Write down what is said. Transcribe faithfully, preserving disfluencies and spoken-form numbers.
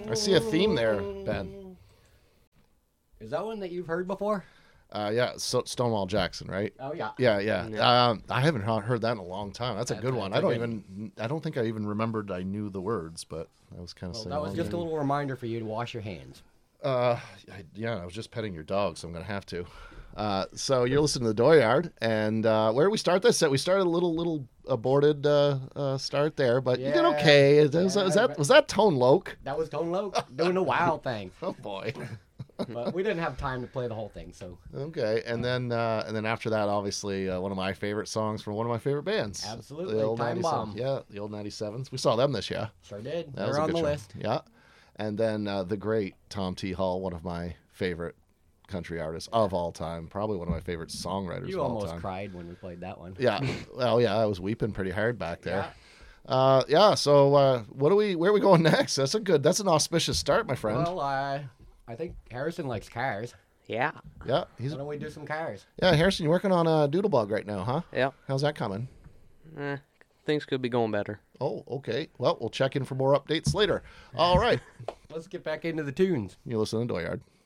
I see a theme there, Ben. Is that one that you've heard before? Uh, yeah, so Stonewall Jackson, right? Oh, yeah. Yeah, yeah. Yeah. Um, I haven't he- heard that in a long time. That's a That's good a- one. that's I a don't good- even. I don't think I even remembered I knew the words, but I was kind of Well, saying. that was well, just a yeah. little reminder for you to wash your hands. Uh, I, yeah, I was just petting your dog, so I'm gonna have to. Uh, so you're listening to the Dooryard, and uh, where did we start this? We started a little, little aborted uh, uh, start there, but you did Yeah, okay. Is, is yeah, that, was that but- was that Tone Loc? That was Tone Loc doing the wild thing. Oh boy. But we didn't have time to play the whole thing, so Okay, and then uh, and then after that, obviously, uh, one of my favorite songs from one of my favorite bands. Absolutely, the old Time ninety-seven Bomb. Yeah, the old ninety-sevens. We saw them this year. sure did. That was They're a on good the show. list. Yeah, and then uh, the great Tom T. Hall, one of my favorite country artists of all time, probably one of my favorite songwriters You of all almost time. cried when we played that one. Yeah, well, yeah, I was weeping pretty hard back there. Yeah. Uh, yeah. So, uh, what do we? Where are we going next? That's a good. That's an auspicious start, my friend. Well, I, I think Harrison likes cars. Yeah. yeah, he's Why don't we do some cars? yeah. Harrison, you're working on a Doodlebug right now, huh? Yeah. How's that coming? Eh, things could be going better. Oh, okay. Well, we'll check in for more updates later. All right. Let's get back into the tunes. You listen to Dooryard.